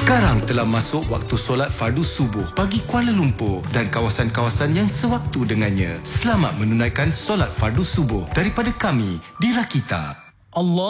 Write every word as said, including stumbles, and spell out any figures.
Sekarang telah masuk waktu solat fardu subuh bagi Kuala Lumpur dan kawasan-kawasan yang sewaktu dengannya. Selamat menunaikan solat fardu subuh daripada kami di Rakita. Allah